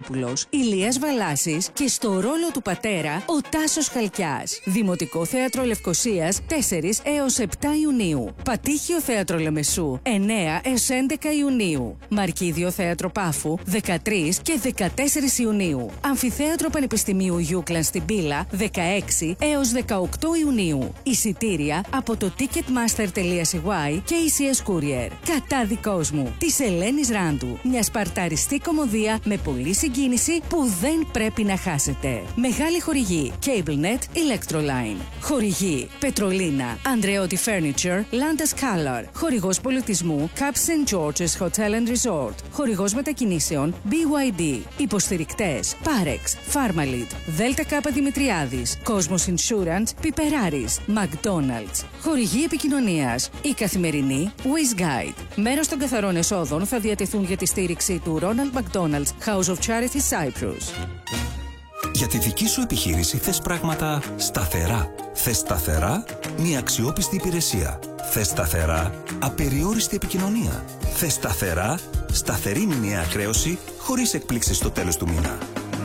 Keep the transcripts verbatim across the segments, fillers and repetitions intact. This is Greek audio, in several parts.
Μητροπούλος, Ηλίας Βαλάσης και στο ρόλο του πατέρα ο Τάσος Χαλκιάς. Δημοτικό Θέατρο Λευκωσίας τέσσερις έως επτά Ιουνίου. Πατήχιο Θέατρο Λεμεσού εννέα έως έντεκα Ιουνίου. Μαρκίδιο Θέατρο Πάφου δεκατρείς και δεκατέσσερις Ιουνίου. Αμφιθέατρο Πανεπιστημίου Γιούκλαν στην Πύλα δεκαέξι έως δεκαοκτώ Ιουνίου. Εισιτήρια από το ticketmaster τελεία σι γουάι και ι σι ες Courier. Κατά δικός μου, της Ελένης Ράντου. Μια σπαρταριστή κομμωδία με πολλή συγκίνηση που δεν πρέπει να χάσετε. Μεγάλη χορηγή CableNet, Electroline. Χορηγή Πετρολίνα, Andreotti Furniture, Landas Color. Χορηγός πολιτισμού Cap σεντ George's Hotel and Resort. Χορηγός μετακινήσεων μπι γουάι ντι. Υποστηρικτές Parex, Pharmalid, Delta Kappa Δημητριάδης, Cosmos Insurance, Πιπεράρης, McDonald's. Χορηγή επικοινωνίας Η Καθημερινή, Wiz Guide. Μέρος των καθαρών εσόδων θα διατεθούν για τη στήριξη του Ronald McDonald's House of Charity Cyprus. Για τη δική σου επιχείρηση θες πράγματα σταθερά. Θες σταθερά μια αξιόπιστη υπηρεσία. Θες σταθερά απεριόριστη επικοινωνία. Θες σταθερά σταθερή μηνιαία χρέωση χωρίς εκπλήξεις στο τέλος του μήνα.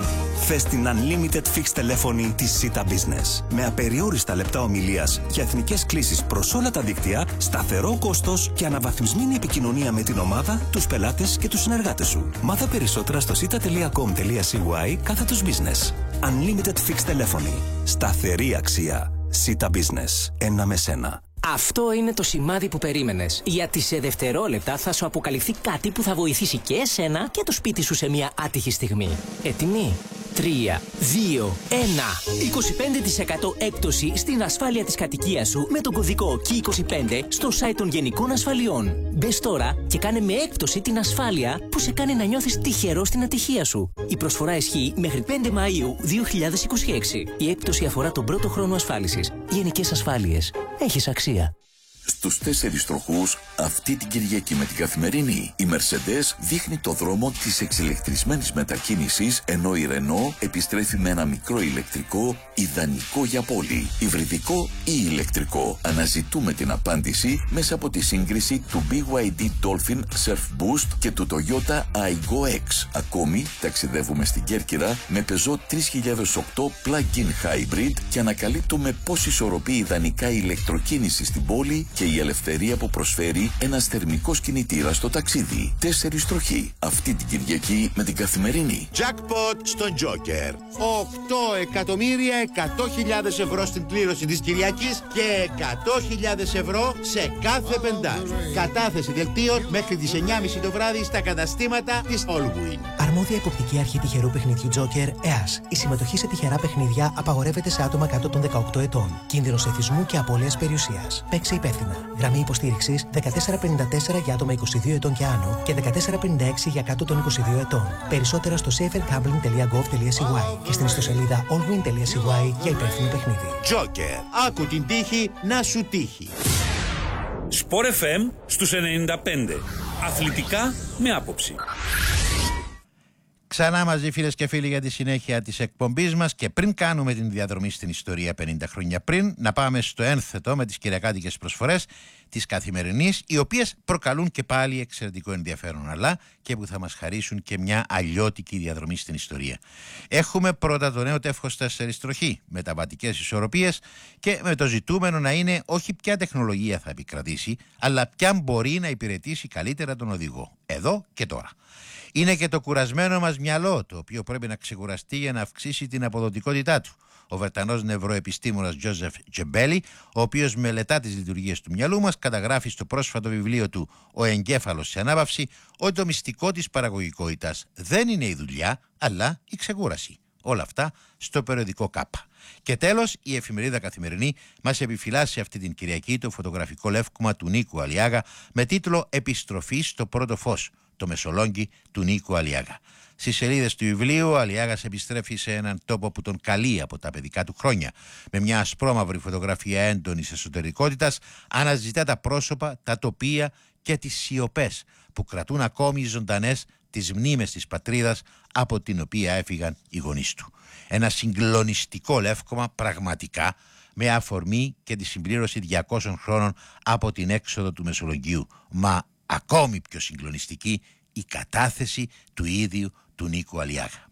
Θες την Unlimited Fixed τηλέφωνη της Sita Business με απεριόριστα λεπτά ομιλίας και εθνικές κλήσεις προς όλα τα δίκτυα, σταθερό κόστος και αναβαθμισμένη επικοινωνία με την ομάδα, τους πελάτες και τους συνεργάτες σου. Μάθε περισσότερα στο sita τελεία com τελεία σι γουάι κάθετος business. Unlimited Fixed τηλέφωνη. Σταθερή αξία. Sita Business. Ένα με σένα. Αυτό είναι το σημάδι που περίμενες. Γιατί σε δευτερόλεπτα θα σου αποκαλυφθεί κάτι που θα βοηθήσει και εσένα και το σπίτι σου σε μια άτυχη στιγμή. Έτοιμοι? τρία, δύο, ένα. είκοσι πέντε τοις εκατό έκπτωση στην ασφάλεια της κατοικίας σου με τον κωδικό κι είκοσι πέντε στο site των Γενικών Ασφαλιών. Μπες τώρα και κάνε με έκπτωση την ασφάλεια που σε κάνει να νιώθεις τυχερό στην ατυχία σου. Η προσφορά ισχύει μέχρι πέντε Μαΐου δύο χιλιάδες είκοσι έξι. Η έκπτωση αφορά τον πρώτο χρόνο ασφάλισης. Γενικές Ασφάλειες. Έχεις αξία. Στους τέσσερις τροχούς, αυτή την Κυριακή με την Καθημερινή, η Mercedes δείχνει το δρόμο της εξηλεκτρισμένης μετακίνησης, ενώ η Renault επιστρέφει με ένα μικρό ηλεκτρικό, ιδανικό για πόλη. Υβριδικό ή ηλεκτρικό? Αναζητούμε την απάντηση μέσα από τη σύγκριση του μπι γουάι ντι Dolphin Surf Boost και του Toyota Aygo X. Ακόμη, ταξιδεύουμε στην Κέρκυρα με Peugeot τρεις χιλιάδες οκτώ Plug-in Hybrid και ανακαλύπτουμε πώς ισορροπεί ιδανικά η ηλεκτροκίνηση στην πόλη και η ελευθερία που προσφέρει ένας θερμικός κινητήρας στο ταξίδι. Τέσσερις τροχοί αυτή την Κυριακή με την Καθημερινή. Jackpot στον Joker. οκτώ εκατομμύρια εκατό χιλιάδες ευρώ στην κλήρωση της Κυριακής και εκατό χιλιάδες ευρώ σε κάθε πεντάριο. Κατάθεση δελτίων μέχρι τις εννιά και μισή το βράδυ στα καταστήματα της Allwin. Αρμόδια υποπτική αρχή τυχερού παιχνιδιού Joker, ΕΑΣ. Η συμμετοχή σε τυχερά παιχνίδια απαγορεύεται σε άτομα κάτω των δεκαοκτώ ετών. Κίνδυνος εθισμού και απώλειας περιουσίας. Παίξε υπεύθυνα. Γραμμή υποστήριξης δεκατέσσερα πενήντα τέσσερα για άτομα είκοσι δύο ετών και άνω και δεκατέσσερα πενήντα έξι για κάτω των είκοσι δύο ετών. Περισσότερα στο safergambling τελεία gov τελεία σι γουάι και στην ιστοσελίδα allwin τελεία σι γουάι για υπεύθυνο παιχνίδι. Joker. Άκου την τύχη να σου τύχει. Sport εφ εμ στους ενενήντα πέντε. Αθλητικά με άποψη. Ξανά μαζί φίλες και φίλοι για τη συνέχεια της εκπομπής μας και πριν κάνουμε την διαδρομή στην ιστορία πενήντα χρόνια πριν, να πάμε στο ένθετο με τις κυριακάτικες προσφορές της Καθημερινής, οι οποίες προκαλούν και πάλι εξαιρετικό ενδιαφέρον, αλλά και που θα μας χαρίσουν και μια αλλιώτικη διαδρομή στην ιστορία. Έχουμε πρώτα το νέο τεύχος τέσσερις τροχή, μεταβατικές ισορροπίες και με το ζητούμενο να είναι όχι ποια τεχνολογία θα επικρατήσει, αλλά ποια μπορεί να υπηρετήσει καλύτερα τον οδηγό, εδώ και τώρα. Είναι και το κουρασμένο μας μυαλό, το οποίο πρέπει να ξεκουραστεί για να αυξήσει την αποδοτικότητά του. Ο Βρετανός νευροεπιστήμονας Τζόζεφ Τζεμπέλη, ο οποίος μελετά τις λειτουργίες του μυαλού μας, καταγράφει στο πρόσφατο βιβλίο του «Ο εγκέφαλος σε ανάπαυση» ότι το μυστικό της παραγωγικότητας δεν είναι η δουλειά, αλλά η ξεκούραση. Όλα αυτά στο περιοδικό Κάπα. Και τέλος, η εφημερίδα Καθημερινή μας επιφυλάσσει αυτή την Κυριακή το φωτογραφικό λεύκομα του Νίκου Αλιάγα με τίτλο «Επιστροφή στο πρώτο φως», το Μεσολόγγι του Νίκου Αλιάγα. Στις σελίδες του βιβλίου, ο Αλιάγας επιστρέφει σε έναν τόπο που τον καλεί από τα παιδικά του χρόνια. Με μια ασπρόμαυρη φωτογραφία έντονης εσωτερικότητας, αναζητά τα πρόσωπα, τα τοπία και τις σιωπές που κρατούν ακόμη ζωντανές τις μνήμες της πατρίδας από την οποία έφυγαν οι γονείς του. Ένα συγκλονιστικό λεύκομα πραγματικά, με αφορμή και τη συμπλήρωση διακόσιων χρόνων από την έξοδο του Μεσολογγίου. Μα ακόμη πιο συγκλονιστική η κατάθεση του ίδιου του Νίκου Αλιάγα.